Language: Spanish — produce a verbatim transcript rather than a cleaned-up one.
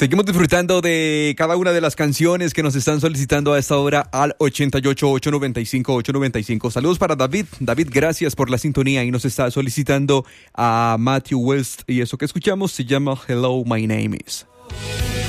Seguimos disfrutando de cada una de las canciones que nos están solicitando a esta hora al ochenta y ocho, ochocientos noventa y cinco, ochocientos noventa y cinco. Saludos para David. David, gracias por la sintonía y nos está solicitando a Matthew West y eso que escuchamos se llama Hello, My Name Is.